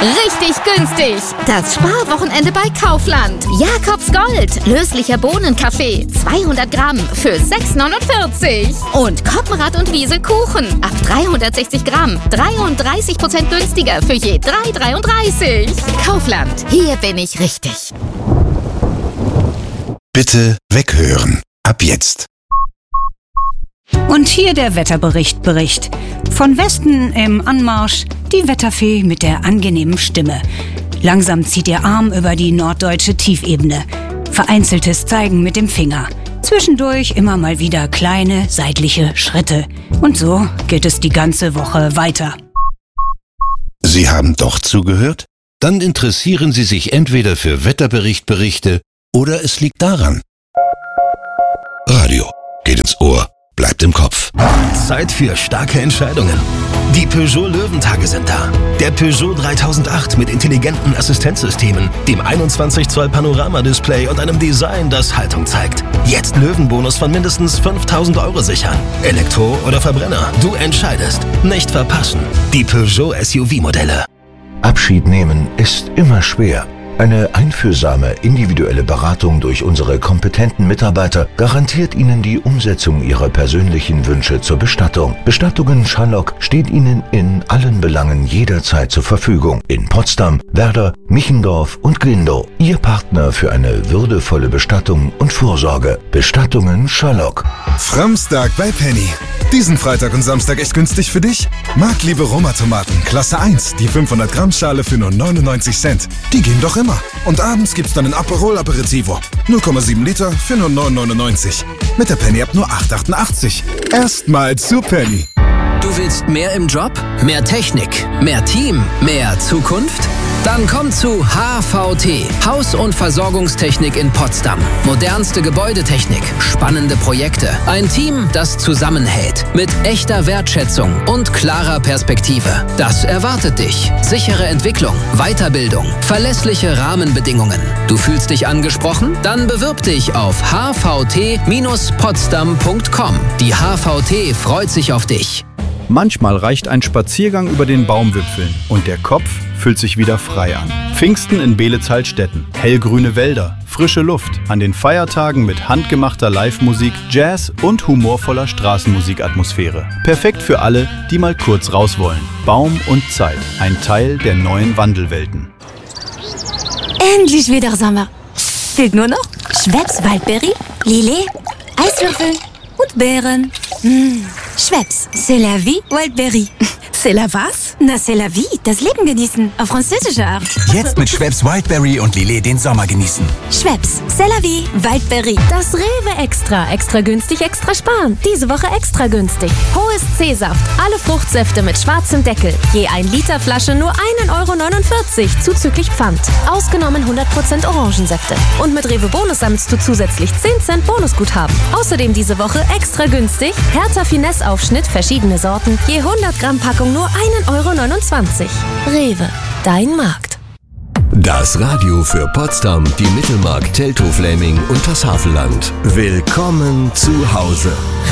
Richtig günstig. Das Sparwochenende bei Kaufland. Jakobs Gold. Löslicher Bohnenkaffee. 200 Gramm für 6,49. Und Koppenrad und Wiese Kuchen. Ab 360 Gramm. 33% günstiger für je 3,33. Kaufland. Hier bin ich richtig. Bitte weghören. Ab jetzt. Und hier der Wetterbericht. Von Westen im Anmarsch die Wetterfee mit der angenehmen Stimme. Langsam zieht ihr Arm über die norddeutsche Tiefebene. Vereinzeltes Zeigen mit dem Finger. Zwischendurch immer mal wieder kleine seitliche Schritte. Und so geht es die ganze Woche weiter. Sie haben doch zugehört? Dann interessieren Sie sich entweder für Wetterberichte oder es liegt daran. Radio geht ins Ohr, bleibt im Kopf. Zeit für starke Entscheidungen. Die Peugeot Löwentage sind da. Der Peugeot 3008 mit intelligenten Assistenzsystemen, dem 21 Zoll Panoramadisplay und einem Design, das Haltung zeigt. Jetzt Löwenbonus von mindestens 5.000 € sichern. Elektro oder Verbrenner, du entscheidest. Nicht verpassen. Die Peugeot SUV-Modelle. Abschied nehmen ist immer schwer. Eine einfühlsame, individuelle Beratung durch unsere kompetenten Mitarbeiter garantiert Ihnen die Umsetzung Ihrer persönlichen Wünsche zur Bestattung. Bestattungen Schallock steht Ihnen in allen Belangen jederzeit zur Verfügung. In Potsdam, Werder, Michendorf und Glindow. Ihr Partner für eine würdevolle Bestattung und Vorsorge. Bestattungen Schallock. Framstag bei Penny. Diesen Freitag und Samstag echt günstig für dich? Marktliebe Roma-Tomaten, Klasse 1, die 500 Gramm Schale für nur 99 Cent. Die gehen doch immer. Und abends gibt's dann ein Aperol Aperitivo. 0,7 Liter für nur 9,99. Mit der Penny-App nur 8,88. Erstmal zu Penny. Du willst mehr im Job? Mehr Technik? Mehr Team? Mehr Zukunft? Dann komm zu HVT, Haus- und Versorgungstechnik in Potsdam. Modernste Gebäudetechnik, spannende Projekte, ein Team, das zusammenhält. Mit echter Wertschätzung und klarer Perspektive. Das erwartet dich. Sichere Entwicklung, Weiterbildung, verlässliche Rahmenbedingungen. Du fühlst dich angesprochen? Dann bewirb dich auf hvt-potsdam.com. Die HVT freut sich auf dich. Manchmal reicht ein Spaziergang über den Baumwipfeln und der Kopf fühlt sich wieder frei an. Pfingsten in Beelitz-Heilstätten, hellgrüne Wälder, frische Luft, an den Feiertagen mit handgemachter Live-Musik, Jazz und humorvoller Straßenmusikatmosphäre. Perfekt für alle, die mal kurz raus wollen. Baum und Zeit, ein Teil der neuen Wandelwelten. Endlich wieder Sommer. Fehlt nur noch Schweppes Waldberry, Lillet, Eiswürfel und Beeren. Schweppes, c'est la vie, Wildberry. C'est la was? Na, c'est la vie, das Leben genießen, auf französische Art. Jetzt mit Schweppes Wildberry und Lillet den Sommer genießen. Schweppes, c'est la vie, Wildberry. Das Rewe Extra. Extra günstig, extra sparen. Diese Woche extra günstig. Hohes C-Saft, alle Fruchtsäfte mit schwarzem Deckel. Je 1 Liter Flasche nur 1,49 € zuzüglich Pfand. Ausgenommen 100% Orangensäfte. Und mit Rewe Bonus sammelst du zusätzlich 10 Cent Bonusguthaben. Außerdem diese Woche extra günstig Hertha Finesse Aufschnitt, verschiedene Sorten, je 100 Gramm Packung nur 1,29 €. Rewe, dein Markt. Das Radio für Potsdam, die Mittelmark, Teltow-Fläming und das Havelland. Willkommen zu Hause.